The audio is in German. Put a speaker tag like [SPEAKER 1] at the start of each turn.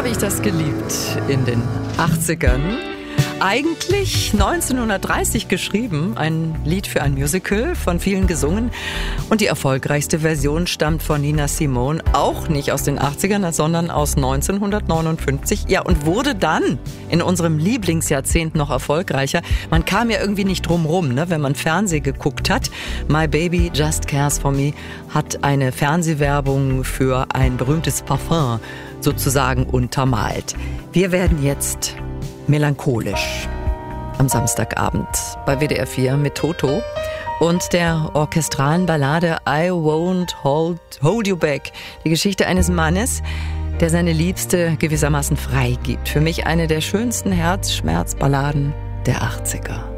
[SPEAKER 1] Habe ich das geliebt in den 80ern. Eigentlich 1930 geschrieben, ein Lied für ein Musical, von vielen gesungen. Und die erfolgreichste Version stammt von Nina Simone, auch nicht aus den 80ern, sondern aus 1959. Ja, und wurde dann in unserem Lieblingsjahrzehnt noch erfolgreicher. Man kam ja irgendwie nicht drum rum, ne, wenn man Fernsehen geguckt hat. My Baby Just Cares For Me hat eine Fernsehwerbung für ein berühmtes Parfum sozusagen untermalt. Wir werden jetzt melancholisch am Samstagabend bei WDR 4 mit Toto und der orchestralen Ballade I Won't Hold You Back. Die Geschichte eines Mannes, der seine Liebste gewissermaßen freigibt. Für mich eine der schönsten Herzschmerzballaden der 80er.